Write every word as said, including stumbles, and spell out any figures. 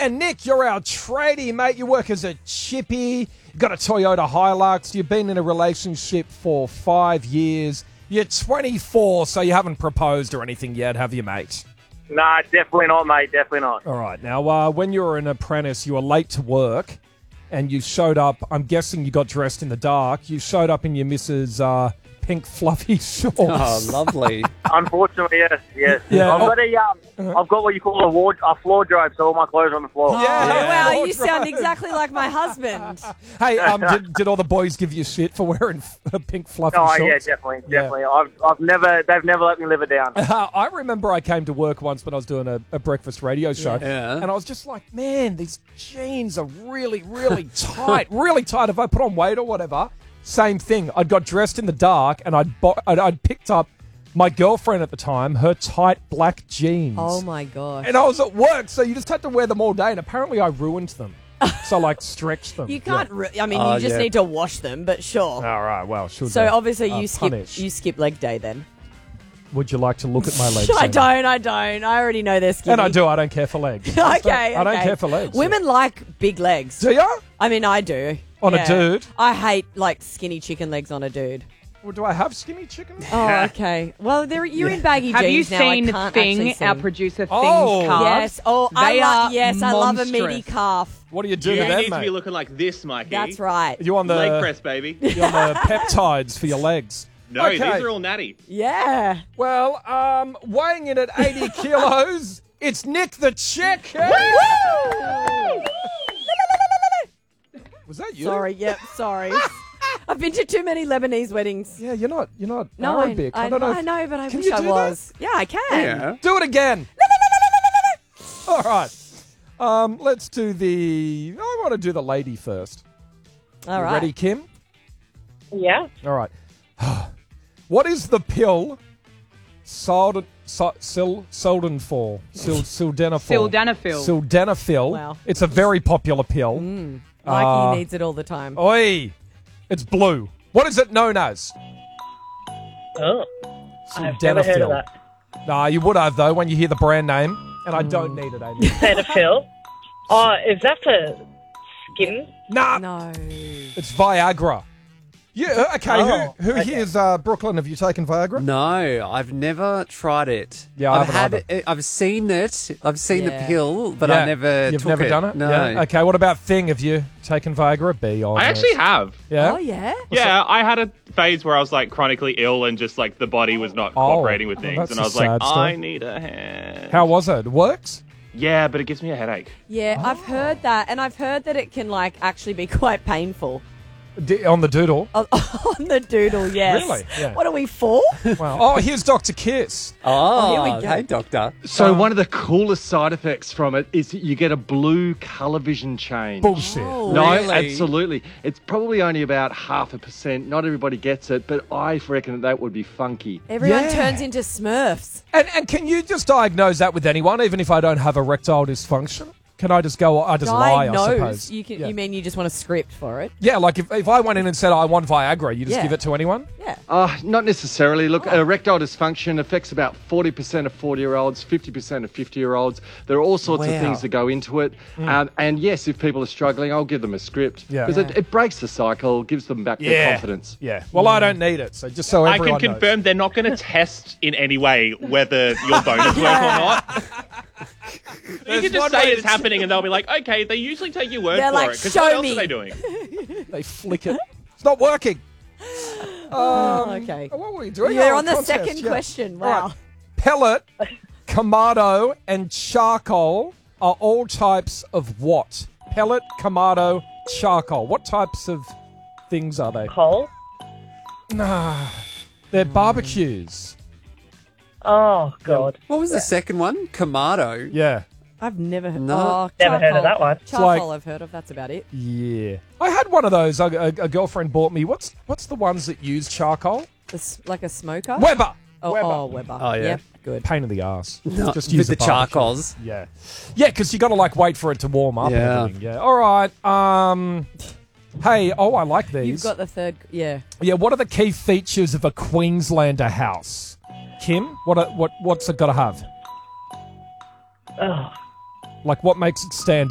And Nick, you're our tradie, mate. You work as a chippy. You've got a Toyota Hilux. You've been in a relationship for five years. You're twenty-four, so you haven't proposed or anything yet, have you, mate? Nah, definitely not, mate. Definitely not. All right. Now, uh, when you were an apprentice, you were late to work, and you showed up. I'm guessing you got dressed in the dark. You showed up in your missus' uh, pink fluffy shorts. Oh, lovely. Unfortunately, yes, yes. Yeah. I've got a, um, I've got what you call a ward, a floor drobe, so all my clothes are on the floor. Yeah. Oh, wow, you Wardrobe. sound exactly like my husband. Hey, um, did, did all the boys give you shit for wearing f- pink fluffy Oh, shorts? yeah, definitely, Yeah. definitely. I've, I've never, they've never let me live it down. Uh, I remember I came to work once when I was doing a, a breakfast radio show, Yeah. and I was just like, man, these jeans are really, really tight, really tight. If I put on weight or whatever, same thing. I'd got dressed in the dark, and I'd, bo- I'd, I'd picked up my girlfriend at the time, her tight black jeans. Oh, my gosh. And I was at work, so you just had to wear them all day, and apparently I ruined them. So, like, stretched them. You can't, Yeah. re- I mean, Oh, you just yeah. need to wash them, but sure. All right, well, should So they? obviously Uh, you skip punish. you skip leg day then. Would you like to look at my legs? I Emma? don't, I don't. I already know they're skinny. And I do. I don't care for legs. okay, I don't okay. care for legs. Women like big legs. Do you? I mean, I do. On a Yeah. dude? I hate like skinny chicken legs on a dude. Well, do I have skinny chicken? Oh, okay. Well, they're, you're in baggy Have you jeans now. I seen can't actually Thing, see. our producer Thing's Oh. calves? Yes. Oh, I They love. are Yes, I love a meaty monstrous. calf. What do you do You to them, need to mate? be looking like this, Mikey. That's right. you on the Leg press, baby. you on the peptides for your legs? No, Okay. these are all natty. Yeah. Well, um, weighing in at eighty kilos, it's Nick the Chick. Was that you? Sorry. Yep. Sorry. I've been to too many Lebanese weddings. Yeah, you're not. You're not No, I, Arabic. I, I, don't know. I if- know, but I Can wish you I do that? was. Yeah, I can. Yeah. Do it again. All right. Um, let's do the. I want to do the lady first. All You right. Ready, Kim? Yeah. All right. What is the pill sold, so, sil, Sildenafil? Sil, Sildenafil. Sildenafil. Sildenafil. Wow. It's a very popular pill. Mikey Uh, needs it all the time. Oi. It's blue. What is it known as? Oh, I've never heard of that. Nah, you would have, though, when you hear the brand name. And I don't need it, Amy. Cetaphil. Oh, is that for skin? Nah, No. it's Viagra. Yeah, okay. Oh, who who okay. here's uh, Brooklyn? Have you taken Viagra? No, I've never tried it. Yeah, I I've haven't had it. I've seen it. I've seen Yeah. the pill, but Yeah. I never You've took never it. done it? No. Yeah. Okay, what about Thing? Have you taken Viagra? Be honest. I actually have. Yeah? Oh, yeah? Yeah, I had a phase where I was like chronically ill and just like the body was not cooperating with Oh, things, that's and a I was like, sad story. I need a hand. How was it? It works? Yeah, but it gives me a headache. Yeah, I've heard that. And I've heard that it can, like, actually be quite painful. D- on the doodle? On on the doodle, yes. Really? Yeah. What are we for? Wow. Oh, here's Doctor Kiss. Oh, here we go. hey, doctor. So one of the coolest side effects from it is that you get a blue colour vision change. Bullshit. Oh. No, Really? absolutely. It's probably only about half a percent. Not everybody gets it, but I reckon that, that would be funky. Everyone Yeah. turns into Smurfs. And, and can you just diagnose that with anyone, even if I don't have erectile dysfunction? Can I just go, I just lie, I Diagnose. suppose? You, can, Yeah. you mean you just want a script for it? Yeah, like if, if I went in and said I want Viagra, you just Yeah. give it to anyone? Yeah. Uh, not necessarily. Look, erectile dysfunction affects about forty percent of forty-year-olds, fifty percent of fifty-year-olds. There are all sorts Wow. of things that go into it. Um, and yes, if people are struggling, I'll give them a script. Yeah. Because it, it breaks the cycle, gives them back their confidence. Yeah. Well, I don't need it, so just so I everyone can knows. confirm they're not going to test in any way whether your bonus work or not. You There's can one just say way it's to- happening, and they'll be like, "Okay." They usually take your word They're for like, it. Because "Show what else me." are they doing? They flick it. It's not working. Oh, okay. What were we doing? You're Oh, on the contest, second yeah. question. All right. Wow. Pellet, Kamado, and charcoal are all types of what? Pellet, Kamado, charcoal. What types of things are they? Coal? Nah, they're barbecues. Oh, God. What was the second one? Kamado. Yeah. I've never heard. No. Oh, Never heard of charcoal. that one. Charcoal, like- I've heard of. That's about it. Yeah. I had one of those. A, a, a girlfriend bought me. What's what's the ones that use charcoal? It's like a smoker. Weber. Oh, Weber. oh, Weber. Oh, yeah. Yep, good. Pain in the ass. No, Just with use the a barbecue. charcoals. Yeah. Yeah, because you got to like wait for it to warm up. Yeah. And everything. Yeah. All right. Um. Hey. Oh, I like these. You've got the third. Yeah. Yeah. What are the key features of a Queenslander house? Kim, what are, what what's it got to have? Oh. Like, what makes it stand